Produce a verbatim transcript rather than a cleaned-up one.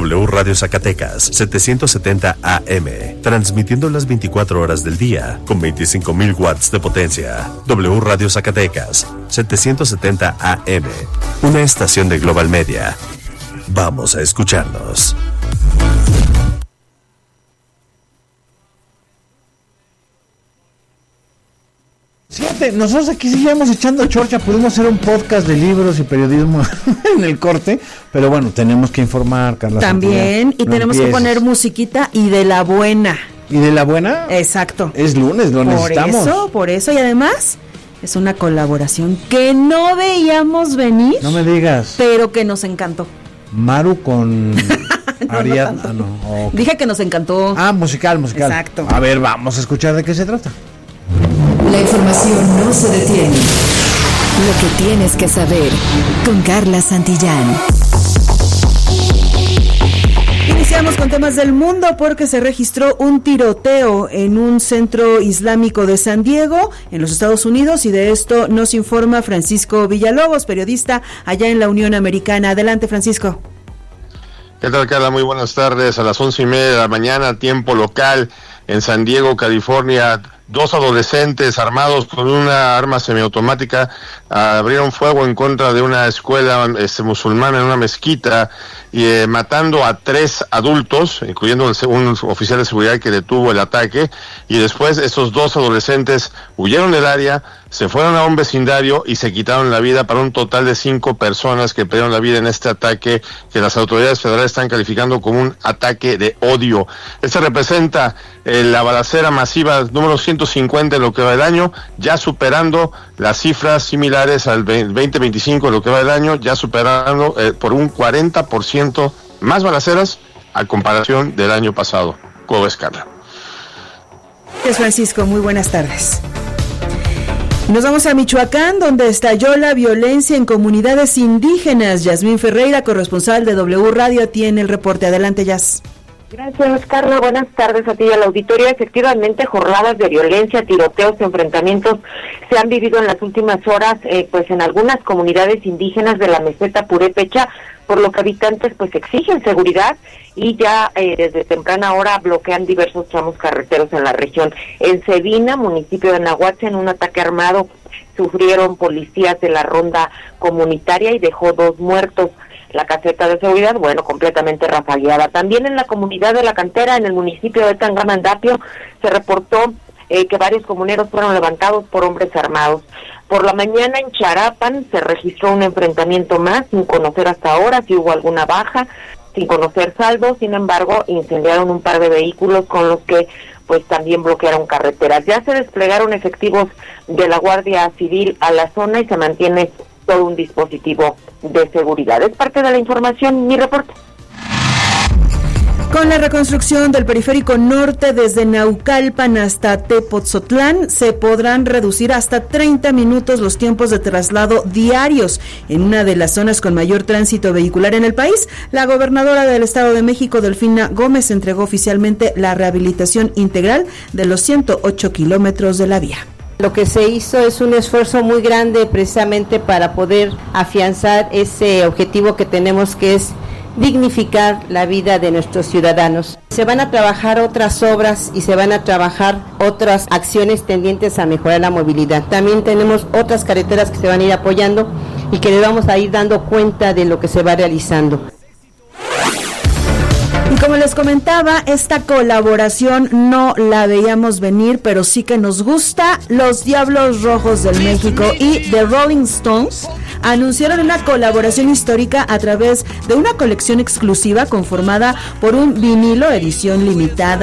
W Radio Zacatecas, setecientos setenta A M, transmitiendo las veinticuatro horas del día, con veinticinco mil watts de potencia. W Radio Zacatecas, setecientos setenta A M, una estación de Global Media. Vamos a escucharnos. Fíjate, nosotros aquí seguíamos echando chorcha, pudimos hacer un podcast de libros y periodismo en el corte, pero bueno, tenemos que informar, Carla. También, Santillán, y no tenemos empieces. que poner musiquita y de la buena. ¿Y de la buena? Exacto. Es lunes, lo por necesitamos. Por eso, por eso, y además es una colaboración que no veíamos venir. No me digas. Pero que nos encantó. Maru con no, Ariadna. No ah, no. Okay. Dije que nos encantó. Ah, musical, musical. Exacto. A ver, vamos a escuchar de qué se trata. La información no se detiene. Lo que tienes que saber con Carla Santillán. Iniciamos con temas del mundo porque se registró un tiroteo en un centro islámico de San Diego, en los Estados Unidos, y de esto nos informa Francisco Villalobos, periodista allá en la Unión Americana. Adelante, Francisco. ¿Qué tal, Carla? Muy buenas tardes. A las once y media de la mañana, tiempo local, en San Diego, California, dos adolescentes armados con una arma semiautomática abrieron fuego en contra de una escuela este, musulmana en una mezquita, y eh, matando a tres adultos, incluyendo el, un oficial de seguridad que detuvo el ataque, y después esos dos adolescentes huyeron del área, se fueron a un vecindario y se quitaron la vida, para un total de cinco personas que perdieron la vida en este ataque que las autoridades federales están calificando como un ataque de odio. Este representa eh, la balacera masiva número ciento cincuenta en lo que va del año, ya superando las cifras similares al veinte veinticinco en lo que va del año, ya superando eh, por un cuarenta por ciento más balaceras a comparación del año pasado. ¿Cómo ves, Carla? Gracias, Francisco. Muy buenas tardes. Nos vamos a Michoacán, donde estalló la violencia en comunidades indígenas. Yasmín Ferreira, corresponsal de W Radio, tiene el reporte. Adelante, Yas. Gracias, Carla. Buenas tardes a ti y al auditorio. Efectivamente, jornadas de violencia, tiroteos, enfrentamientos se han vivido en las últimas horas, eh, pues en algunas comunidades indígenas de la meseta Purépecha, por lo que habitantes pues exigen seguridad y ya eh, desde temprana hora bloquean diversos tramos carreteros en la región. En Cebina, municipio de Nahuatl, en un ataque armado sufrieron policías de la ronda comunitaria y dejó dos muertos. La caseta de seguridad, bueno, completamente rafagueada. También en la comunidad de La Cantera, en el municipio de Tangamandapio, se reportó eh, que varios comuneros fueron levantados por hombres armados. Por la mañana en Charapan se registró un enfrentamiento más, sin conocer hasta ahora si hubo alguna baja, sin conocer saldo. Sin embargo, incendiaron un par de vehículos con los que pues también bloquearon carreteras. Ya se desplegaron efectivos de la Guardia Civil a la zona y se mantiene todo un dispositivo de seguridad. Es parte de la información, mi reporte. Con la reconstrucción del periférico norte desde Naucalpan hasta Tepotzotlán, se podrán reducir hasta treinta minutos los tiempos de traslado diarios en una de las zonas con mayor tránsito vehicular en el país. La gobernadora del Estado de México, Delfina Gómez, entregó oficialmente la rehabilitación integral de los ciento ocho kilómetros de la vía. Lo que se hizo es un esfuerzo muy grande precisamente para poder afianzar ese objetivo que tenemos, que es dignificar la vida de nuestros ciudadanos. Se van a trabajar otras obras y se van a trabajar otras acciones tendientes a mejorar la movilidad. También tenemos otras carreteras que se van a ir apoyando y que le vamos a ir dando cuenta de lo que se va realizando. Y como les comentaba, esta colaboración no la veíamos venir, pero sí que nos gusta. Los Diablos Rojos del México y The Rolling Stones anunciaron una colaboración histórica a través de una colección exclusiva conformada por un vinilo edición limitada